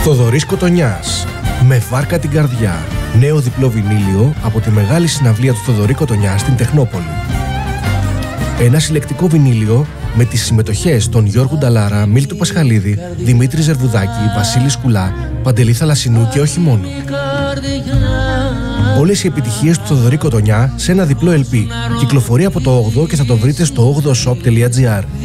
Θοδωρής Κοτονιάς, με βάρκα την καρδιά. Νέο διπλό βινίλιο από τη μεγάλη συναυλία του Θοδωρή Κοτονιά στην Τεχνόπολη. Ένα συλλεκτικό βινίλιο με τις συμμετοχές των Γιώργου Νταλάρα, Μίλτου Πασχαλίδη, Δημήτρη Ζερβουδάκη, Βασίλη Σκουλά, Παντελή Θαλασσινού και όχι μόνο. Όλες οι επιτυχίες του Θοδωρή Κοτονιά σε ένα διπλό LP. Κυκλοφορεί από το 8ο και θα το βρείτε στο 8oshop.gr.